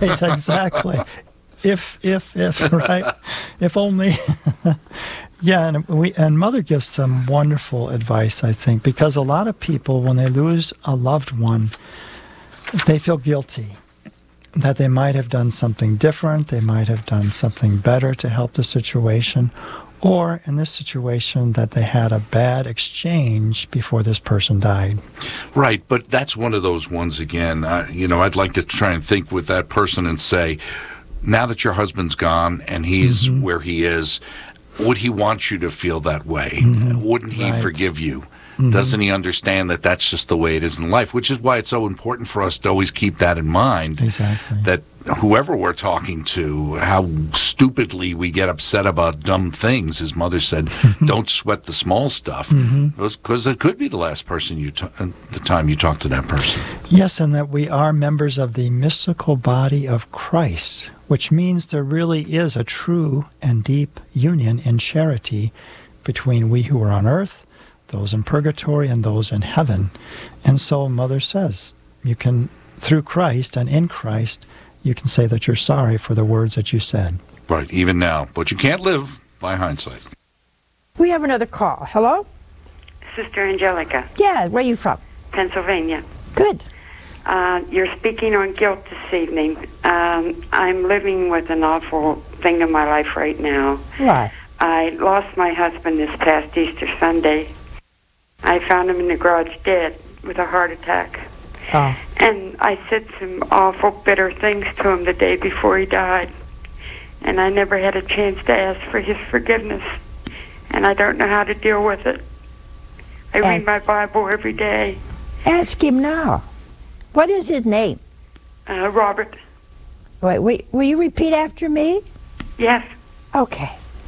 Right, exactly. If, right? If only. Yeah, and Mother gives some wonderful advice, I think, because a lot of people, when they lose a loved one, they feel guilty that they might have done something different, they might have done something better to help the situation, or in this situation that they had a bad exchange before this person died. Right, but that's one of those ones again. I'd like to try and think with that person and say, now that your husband's gone and he's where he is, would he want you to feel that way? Wouldn't he forgive you? Doesn't he understand that that's just the way it is in life? Which is why it's so important for us to always keep that in mind. Exactly. That whoever we're talking to, how stupidly we get upset about dumb things, as Mother said, don't sweat the small stuff, because it could be the last person the time you talk to that person. Yes, and that we are members of the mystical body of Christ, which means there really is a true and deep union in charity between we who are on earth, those in purgatory, and those in heaven. And so Mother says, you can, through Christ and in Christ, you can say that you're sorry for the words that you said. Right, even now. But you can't live by hindsight. We have another call. Hello? Sister Angelica. Yeah, where are you from? Pennsylvania. Good. You're speaking on guilt this evening. I'm living with an awful thing in my life right now. What? I lost my husband this past Easter Sunday. I found him in the garage dead with a heart attack. Oh. And I said some awful bitter things to him the day before he died. And I never had a chance to ask for his forgiveness. And I don't know how to deal with it. I read my Bible every day. Ask him now. What is his name? Robert. Wait, will you repeat after me? Yes. Okay.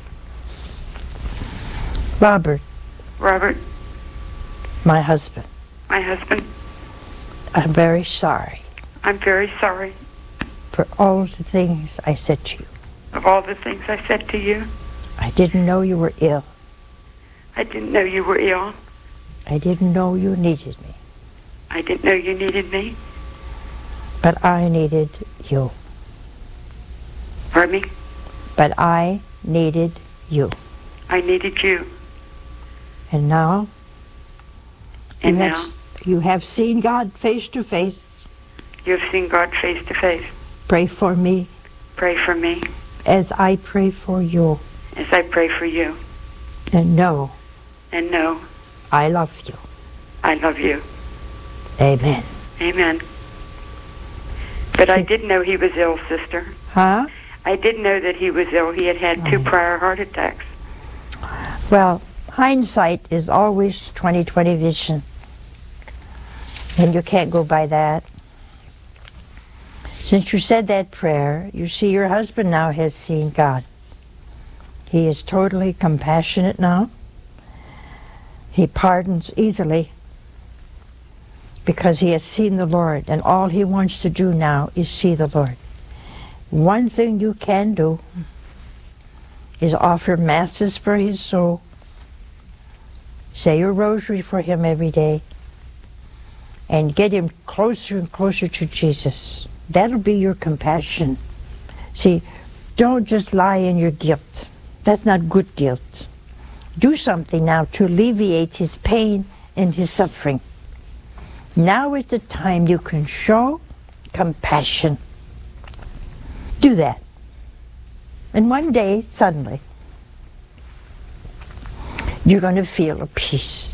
Robert. Robert. My husband. My husband. I'm very sorry. I'm very sorry. For all the things I said to you. Of all the things I said to you. I didn't know you were ill. I didn't know you were ill. I didn't know you needed me. I didn't know you needed me. But I needed you. Pardon me? But I needed you. I needed you. And now? And now? You have seen God face to face. You have seen God face to face. Pray for me. Pray for me. As I pray for you. As I pray for you. And know. And know. I love you. I love you. Amen. Amen. But I did know he was ill, sister. Huh? I did know that he was ill. He had had 2 prior heart attacks. Well, hindsight is always 20/20 vision. And you can't go by that. Since you said that prayer, you see your husband now has seen God. He is totally compassionate now. He pardons easily because he has seen the Lord, and all he wants to do now is see the Lord. One thing you can do is offer masses for his soul. Say your rosary for him every day and get him closer and closer to Jesus. That'll be your compassion. See, don't just lie in your guilt. That's not good guilt. Do something now to alleviate his pain and his suffering. Now is the time you can show compassion. Do that. And one day, suddenly, you're going to feel a peace.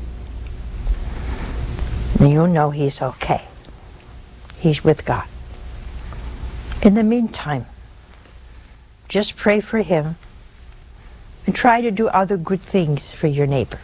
And you'll know he's okay. He's with God. In the meantime, just pray for him and try to do other good things for your neighbor.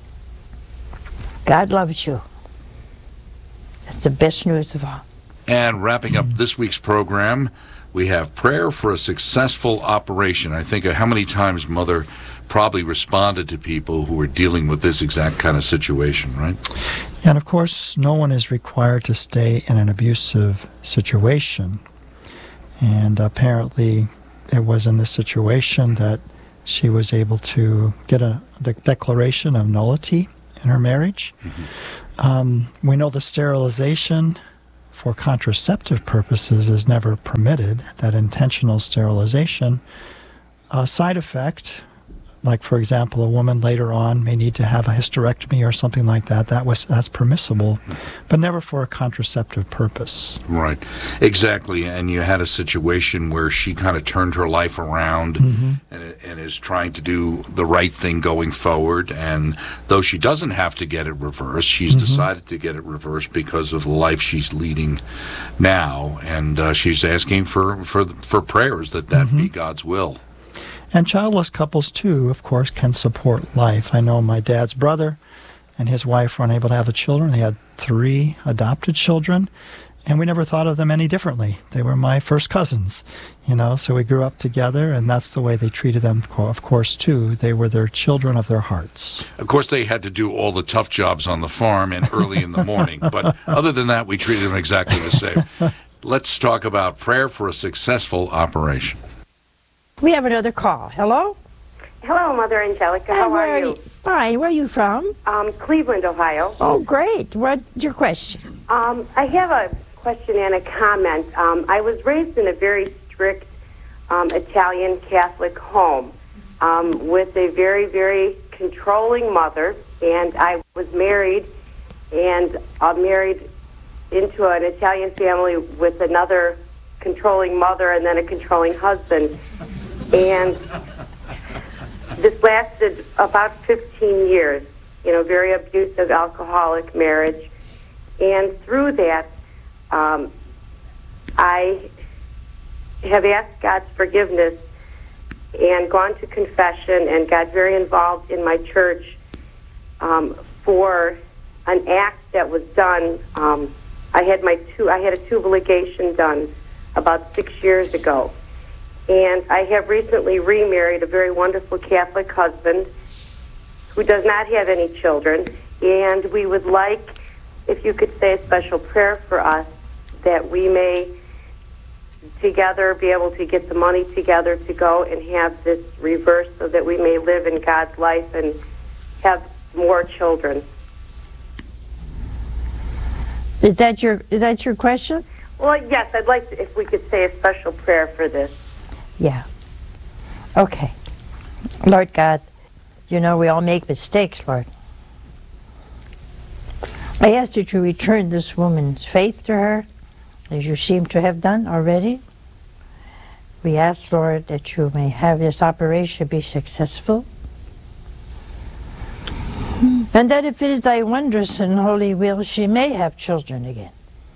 God loves you. That's the best news of all. And wrapping up this week's program, we have prayer for a successful operation. I think how many times Mother probably responded to people who were dealing with this exact kind of situation, right? And of course, no one is required to stay in an abusive situation. And apparently, it was in this situation that she was able to get a declaration of nullity in her marriage. We know the sterilization for contraceptive purposes is never permitted, that intentional sterilization. A side effect, like, for example, a woman later on may need to have a hysterectomy or something like that. That's permissible, but never for a contraceptive purpose. Right, exactly. And you had a situation where she kind of turned her life around and is trying to do the right thing going forward. And though she doesn't have to get it reversed, she's decided to get it reversed because of the life she's leading now. And she's asking for prayers that be God's will. And childless couples, too, of course, can support life. I know my dad's brother and his wife were unable to have children. They had 3 adopted children, and we never thought of them any differently. They were my first cousins, so we grew up together, and that's the way they treated them, of course, too. They were their children of their hearts. Of course, they had to do all the tough jobs on the farm and early in the morning, but other than that, we treated them exactly the same. Let's talk about prayer for a successful operation. We have another call. Hello? Hello, Mother Angelica. How are you? Fine. Where are you from? Cleveland, Ohio. Oh, great. What's your question? I have a question and a comment. I was raised in a very strict Italian Catholic home with a very, very controlling mother, and I was married into an Italian family with another controlling mother and then a controlling husband. And this lasted about 15 years, very abusive, alcoholic marriage. And through that, I have asked God's forgiveness and gone to confession and got very involved in my church for an act that was done. I had a tubal ligation done about 6 years ago. And I have recently remarried a very wonderful Catholic husband who does not have any children. And we would like, if you could say a special prayer for us, that we may together be able to get the money together to go and have this reversed so that we may live in God's life and have more children. Is that your question? Well, yes, I'd like if we could say a special prayer for this. Yeah. Okay. Lord God, we all make mistakes, Lord. I ask that you return this woman's faith to her, as you seem to have done already. We ask, Lord, that you may have this operation be successful. And that if it is thy wondrous and holy will, she may have children again.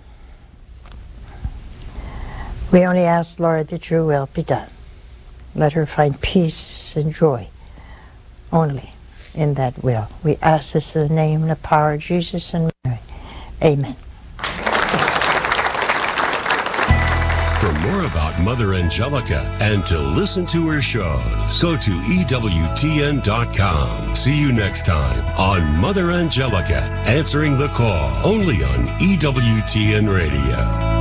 We only ask, Lord, that your will be done. Let her find peace and joy only in that will. We ask this in the name and the power of Jesus and Mary. Amen. For more about Mother Angelica and to listen to her shows, go to EWTN.com. See you next time on Mother Angelica, answering the call, only on EWTN Radio.